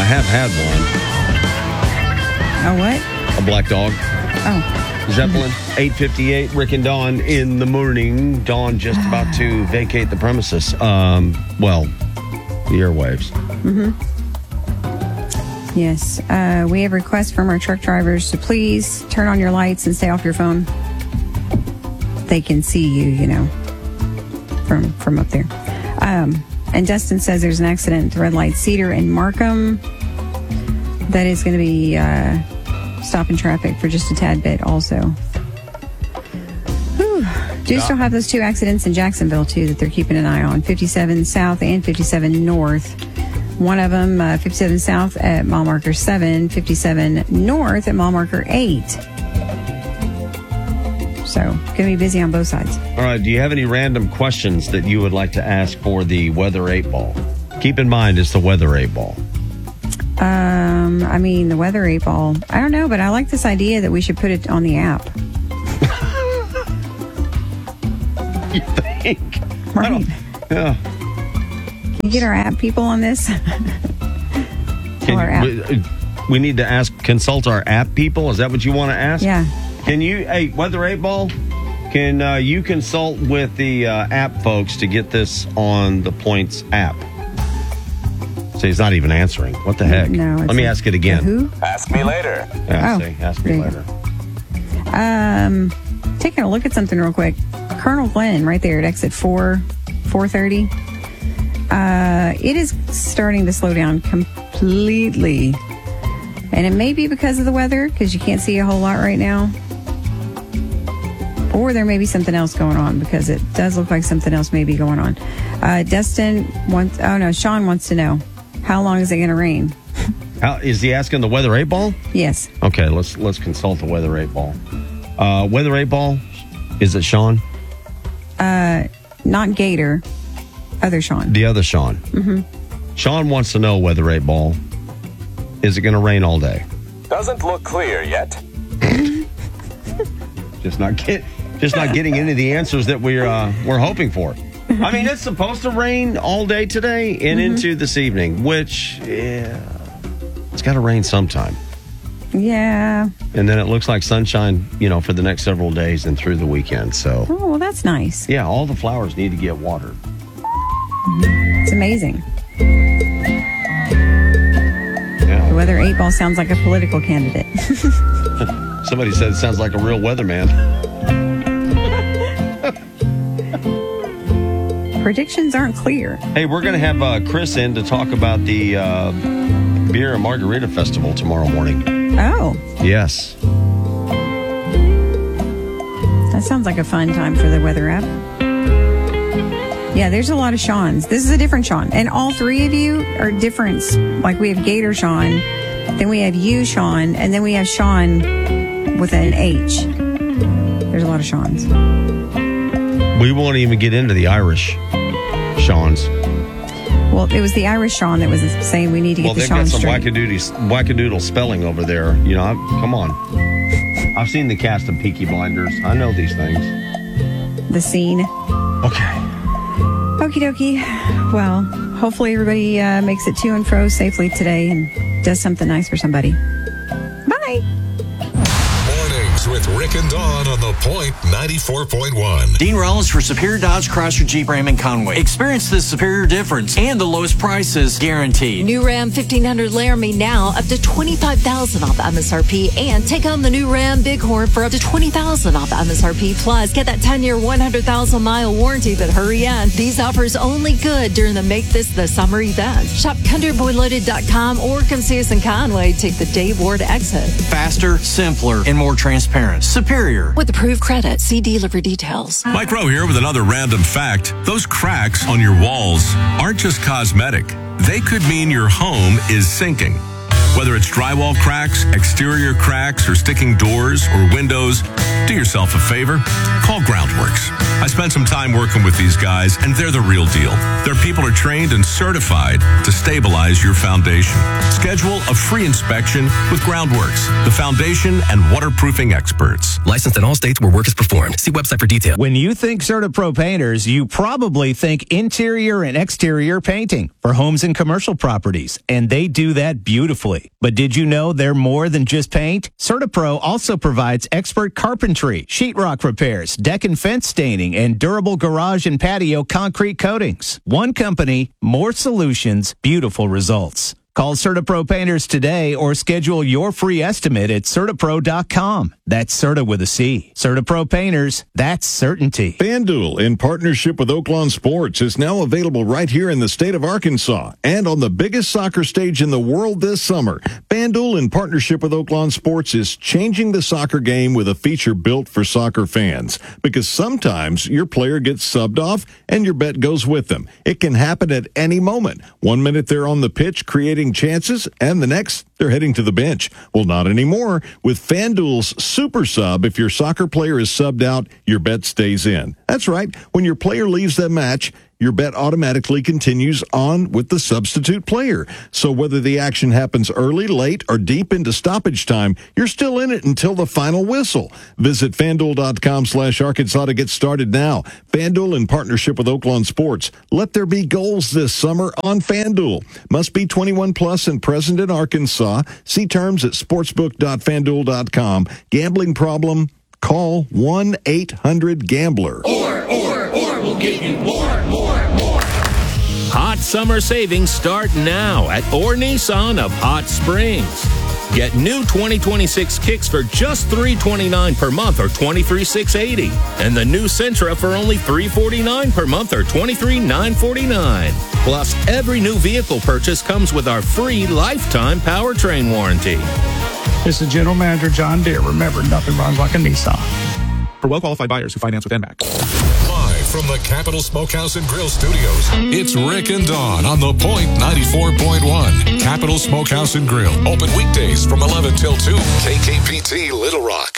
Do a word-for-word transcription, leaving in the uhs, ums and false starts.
have had one. Oh, what? A black dog. Oh. Zeppelin, eight fifty-eight, Rick and Dawn in the morning. Dawn just about to vacate the premises. Um, well, the airwaves. Mm-hmm. Yes. Uh, we have requests from our truck drivers to please turn on your lights and stay off your phone. They can see you, you know, from from up there. Um, and Dustin says there's an accident at the red light Cedar and Markham that is going to be uh, stopping traffic for just a tad bit also. Whew. Do Yeah. still have those two accidents in Jacksonville, too, that they're keeping an eye on. fifty-seven South and fifty-seven North. One of them, uh, fifty-seven South at mile marker seven, fifty-seven North at mile marker eight. So, going to be busy on both sides. All right. Do you have any random questions that you would like to ask for the Weather eight Ball? Keep in mind, it's the Weather eight Ball. Um, I mean, the Weather eight Ball. I don't know, but I like this idea that we should put it on the app. You think? Right. Yeah. Can you get our app people on this? Can Our app. you, we, we need to ask, consult our app people. Is that what you want to ask? Yeah. Can you, hey, Weather eight Ball, can uh, you consult with the uh, app folks to get this on the Points app? So he's not even answering. What the heck? No. Let me a- ask it again. Who? Ask me later. Yeah, Oh, see, ask me there you later. Um, taking a look at something real quick. Colonel Glenn, right there at exit four, four thirty. Uh, it is starting to slow down completely, and it may be because of the weather, because you can't see a whole lot right now. Or there may be something else going on, because it does look like something else may be going on. Uh, Dustin wants. Oh no, Sean wants to know how long is it going to rain? How, is he asking the Weather eight Ball? Yes. Okay, let's let's consult the Weather eight Ball. Uh, Weather eight Ball, is it Sean? Uh, not Gator. Other Sean. The other Sean. Mm-hmm. Sean wants to know, Weather eight Ball, is it going to rain all day? Doesn't look clear yet. Just not get, just not getting any of the answers that we're uh, we're hoping for. I mean, it's supposed to rain all day today and Mm-hmm. into this evening, which yeah, it's got to rain sometime. Yeah. And then it looks like sunshine, you know, for the next several days and through the weekend. So Oh, well, that's nice. yeah, all the flowers need to get watered. It's amazing. Yeah. The Weather eight Ball sounds like a political candidate. Somebody said it sounds like a real weatherman. Predictions aren't clear. Hey, we're going to have uh, Chris in to talk about the uh, Beer and Margarita Festival tomorrow morning. Oh, Yes. that sounds like a fun time for the weather app. Yeah, there's a lot of Seans. This is a different Sean. And all three of you are different. Like we have Gator Sean, then we have you Sean, and then we have Sean with an H. There's a lot of Seans. We won't even get into the Irish Sean's. Well, it was the Irish Sean that was saying we need to get Well, the they've Sean got some straight. wackadoodle, wackadoodle spelling over there. You know, I, come on. I've seen the cast of Peaky Blinders. I know these things. The scene. Okay. Okie dokie. Well, hopefully everybody uh, makes it to and fro safely today and does something nice for somebody. Bye. Mornings with Rick and Dawn on the Point ninety-four point one. Dean Rollins for Superior Dodge Chrysler Jeep Ram in Conway. Experience the superior difference and the lowest prices guaranteed. New Ram fifteen hundred Laramie now up to twenty-five thousand dollars off M S R P, and take on the new Ram Bighorn for up to twenty thousand dollars off M S R P. Plus, get that ten-year, one hundred thousand mile warranty, but hurry in. These offers only good during the Make This the Summer event. Shop country boy loaded dot com or come see us in Conway. Take the Dave Ward exit. Faster, simpler, and more transparent. Superior. With approved credit, see dealer for details. Mike Rowe here with another random fact. Those cracks on your walls aren't just cosmetic. They could mean your home is sinking. Whether it's drywall cracks, exterior cracks, or sticking doors or windows, do yourself a favor. Call Groundworks. I spent some time working with these guys, and they're the real deal. Their people are trained and certified to stabilize your foundation. Schedule a free inspection with Groundworks, the foundation and waterproofing experts. Licensed in all states where work is performed. See website for details. When you think CertaPro Painters, you probably think interior and exterior painting for homes and commercial properties, and they do that beautifully. But did you know they're more than just paint? CertaPro also provides expert carpentry, sheetrock repairs, deck and fence staining, and durable garage and patio concrete coatings. One company, more solutions, beautiful results. Call CertaPro Painters today or schedule your free estimate at Certapro dot com. That's Certa with a C. CertaPro Painters, that's certainty. FanDuel, in partnership with Oaklawn Sports, is now available right here in the state of Arkansas and on the biggest soccer stage in the world this summer. FanDuel, in partnership with Oaklawn Sports, is changing the soccer game with a feature built for soccer fans. Because sometimes your player gets subbed off and your bet goes with them. It can happen at any moment. One minute they're on the pitch creating chances, and the next they're heading to the bench. Well, not anymore. With FanDuel's Super Sub, if your soccer player is subbed out, your bet stays in. That's right. When your player leaves the match, your bet automatically continues on with the substitute player. So whether the action happens early, late, or deep into stoppage time, you're still in it until the final whistle. Visit FanDuel.com slash Arkansas to get started now. FanDuel, in partnership with Oaklawn Sports. Let there be goals this summer on FanDuel. Must be twenty-one plus and present in Arkansas. See terms at sportsbook dot fanduel dot com. Gambling problem? Call one eight hundred gambler. Or, or, or, we'll give you more, more, more. Hot summer savings start now at Orr Nissan of Hot Springs. Get new twenty twenty-six Kicks for just three hundred twenty-nine dollars per month or twenty-three thousand six hundred eighty dollars. And the new Sentra for only three hundred forty-nine dollars per month or twenty-three thousand nine hundred forty-nine dollars. Plus, every new vehicle purchase comes with our free lifetime powertrain warranty. This is General Manager John Deere. Remember, nothing runs like a Nissan. For well-qualified buyers who finance with N M A C. Live from the Capital Smokehouse and Grill Studios, it's Rick and Dawn on The Point ninety-four point one. Capital Smokehouse and Grill. Open weekdays from eleven till two. K K P T Little Rock.